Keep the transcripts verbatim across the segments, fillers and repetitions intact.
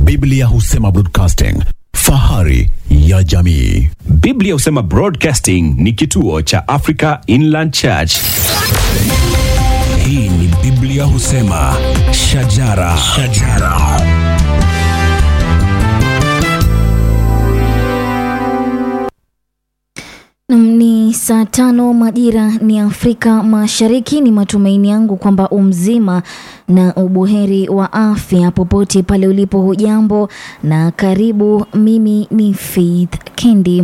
Biblia Husema Broadcasting, fahari ya jamii. Biblia Husema Broadcasting ni kituo cha Africa Inland Church. Hii ni Biblia Husema, shajara, shajara. Ni saa tano majira ni Afrika Mashariki. Ni matumaini yangu kwamba umzima na ubuheri wa afya popote pale ulipo. Hujambo na karibu. Mimi ni Faith Kendi.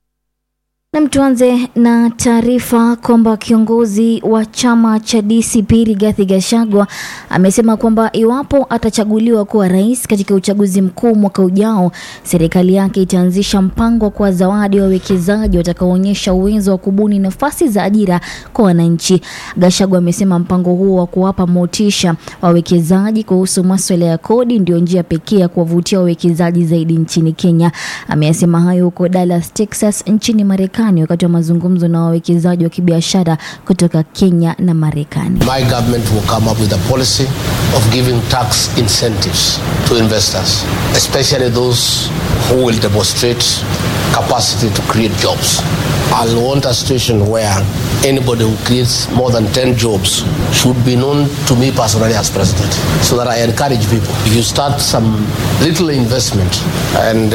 Na mtuanze na taarifa kwamba kiongozi wa chama cha D C P Rigathi Gachagua amesema kwamba iwapo atachaguliwa kuwa rais katika uchaguzi mkuu mwaka ujao, serikali yake itaanzisha mpango kwa zawadi wa wawekezaji watakaoonyesha uwezo wa kubuni nafasi za ajira kwa wananchi. Gachagua amesema mpango huo wa kuwapa motisha wawekezaji kuhusu masuala ya kodi ndio njia pekee ya kuwavutia wawekezaji zaidi nchini Kenya. Amesema hayo huko Dallas, Texas nchini Marekani wakati wa mazungumzo na wawekezaji wa kibiashara kutoka Kenya na Marekani. My government will come up with a policy of giving tax incentives to investors, especially those who will demonstrate capacity to create jobs. I want a situation where anybody who creates more than ten jobs should be known to me personally as president, so that I encourage people. If you start some little investment and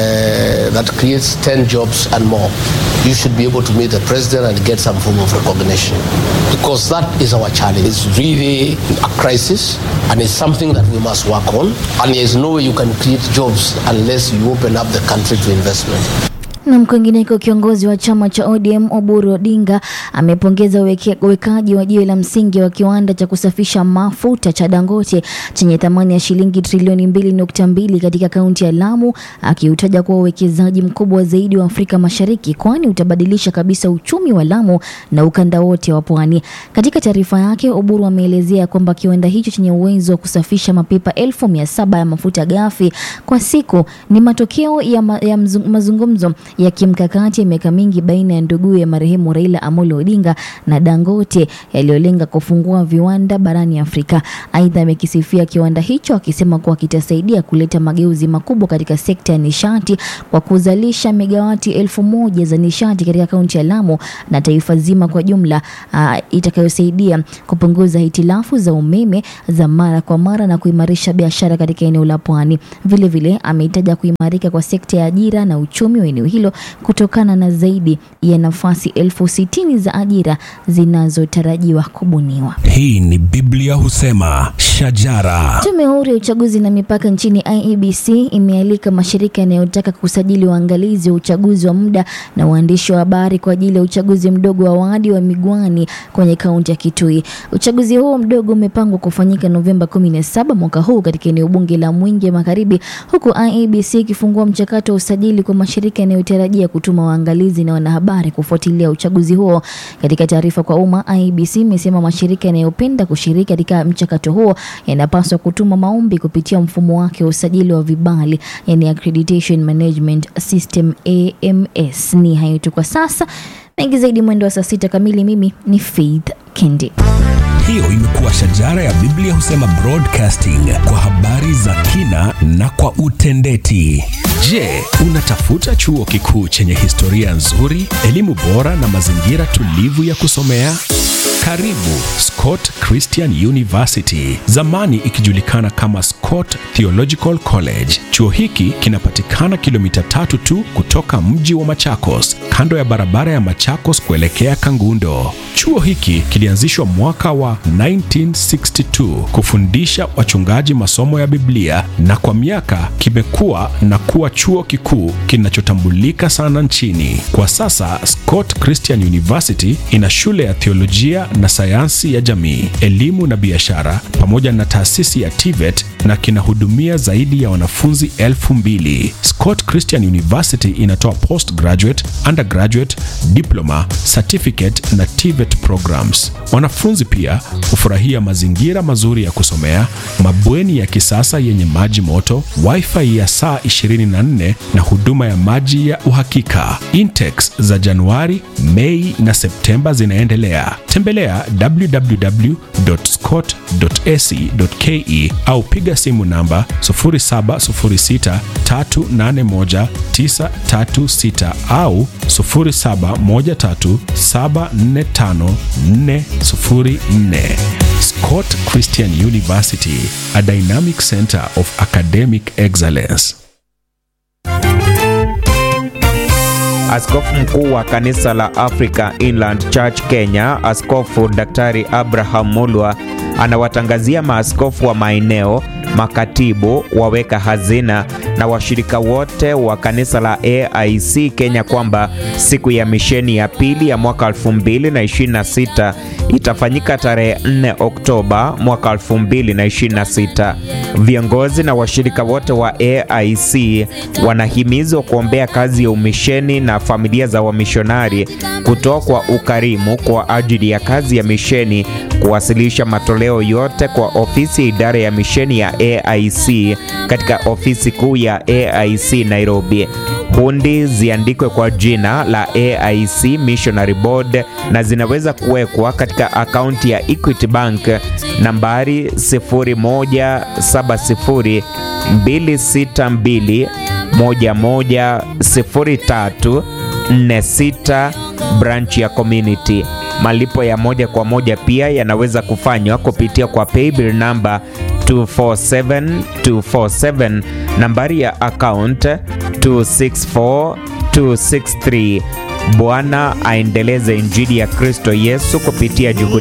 uh, that creates ten jobs and more, you should be able to meet the president and get some form of recognition, because that is our challenge. It's really a crisis and it's something that we must work on, and there is no way you can create jobs unless you open up the country to investment. Na mkwingineko, kiongozi wa chama cha O D M Oburu Odinga amepongeza uwekaji wa jiwe la msingi wa kiwanda cha kusafisha mafuta cha Dangote chenye thamani ya shilingi trilioni mbili nukta mbili katika kaunti ya Lamu, akiutaja kuwa uwekezaji mkubwa zaidi wa Afrika Mashariki, kwani utabadilisha kabisa uchumi wa Lamu na ukanda wote wa pwani. Katika taarifa yake, Oburu ameelezea kwamba kiwanda hicho chenye uwezo wa kusafisha mapipa elfu mia saba ya mafuta ghafi kwa siku ni matokeo ya, ma, ya mazungumzo ya kimkakati ya miaka mingi baina ya ndugu ya marehemu Raila Amolo Odinga na Dangote yaliyolenga kufungua viwanda barani Afrika. Aidha, amekisifia kiwanda hicho akisema kuwa kitasaidia kuleta mageuzi makubwa katika sekta ya nishati kwa kuzalisha megawati elfu moja za nishati katika kaunti ya Lamu na taifa zima kwa jumla, uh, itakayosaidia kupunguza hitilafu za umeme za mara kwa mara na kuimarisha biashara katika eneo la pwani. Vile vile ameitaja kuimarika kwa sekta ya ajira na uchumi wa eneo hilo kutokana na zaidi ya nafasi elfu sitini za ajira zinazotarajiwa kubuniwa. Hii ni Biblia Husema, shajara. Tume huru ya uchaguzi na mipaka nchini I E B C imealika mashirika yanayotaka kusajili waangalizi wa uchaguzi wa muda na waandishi wa habari kwa ajili ya uchaguzi mdogo wa wadi wa Migwani kwenye kaunti ya Kitui. Uchaguzi huo mdogo umepangwa kufanyika Novemba kumi na saba mwaka huu katika eneo bunge la Mwingi Magharibi, huku I E B C ikifungua mchakato wa usajili kwa mashirika yanayotarajia kutuma waangalizi na wanahabari kufuatilia uchaguzi huo. Katika taarifa kwa umma, I E B C imesema mashirika yanayopenda kushiriki katika mchakato huo yanapaswa kutuma maombi kupitia mfumo wake wa usajili wa vibali, yani Accreditation Management System A M S. Ni hayo tu kwa sasa. Mengi zaidi mwendo wa saa sita kamili. Mimi ni Faith Kendi. Hiyo imekuwa shajara ya Biblia Husema Broadcasting, kwa habari za kina na kwa utendeti. Je, unatafuta chuo kikuu chenye historia nzuri, elimu bora na mazingira tulivu ya kusomea? Karibu Scott Christian University, zamani ikijulikana kama Scott Theological College. Chuo hiki kinapatikana kilomita tatu tu kutoka mji wa Machakos, kando ya barabara ya Machakos kuelekea Kangundo. Chuo hiki kilianzishwa mwaka wa nineteen sixty-two kufundisha wachungaji masomo ya Biblia, na kwa miaka kimekuwa na kuwa chuo kikuu kinachotambulika sana nchini. Kwa sasa Scott Christian University ina shule ya theolojia na sayansi ya jamii, elimu na biashara, pamoja na taasisi ya T V E T, na kinahudumia zaidi ya wanafunzi elfu mbili. Scott Christian University inatoa postgraduate, undergraduate, diploma, certificate na T V E T programs. Wanafunzi pia hufurahia mazingira mazuri ya kusomea, mabweni ya kisasa yenye maji moto, wifi ya saa ishirini na nne na huduma ya maji ya uhakika. Intakes za Januari, Mei na Septemba zinaendelea. Tembelea tembelea w w w dot scott dot a c dot k e au piga simu namba zero saba zero sita tatu nane moja tisa tatu sita au zero saba moja tatu saba nne tano nne zero nne. Scott Christian University, a dynamic center of academic excellence. Askofu mkuu wa kanisa la Africa Inland Church Kenya, Askofu Daktari Abraham Mulwa, anawatangazia maaskofu wa maeneo, makatibu, waweka hazina na washirika wote wa kanisa la A I C Kenya kwamba siku ya misheni ya pili ya mwaka elfu mbili na ishirini na sita itafanyika tarehe nne Oktoba mwaka elfu mbili na ishirini na sita. Viongozi na washirika wote wa A I C wanahimizwa kuombea kazi ya umisheni na familia za wamishonari, kutoa kwa ukarimu kwa ajili ya kazi ya misheni, kuwasilisha matoleo yote kwa ofisi ya idara ya misheni ya A I C katika ofisi kuu ya A I C Nairobi. Hundi ziandikwe kwa jina la A I C Missionary Board na zinaweza kuwekwa katika akaunti ya Equity Bank nambari sifuri moja saba sifuri mbili sita mbili moja moja sifuri tatu nne sita branch ya Community. Malipo ya moja kwa moja pia yanaweza kufanywa kupitia kwa paybill number two four seven two four seven, nambari ya account two six four two six three. Bwana aendeleze injili ya Kristo Yesu kupitia juhudi